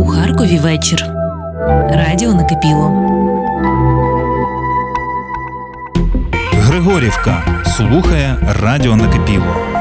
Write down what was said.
У Харкові вечір. Радіо накипіло. Григорівка слухає радіо накипіло.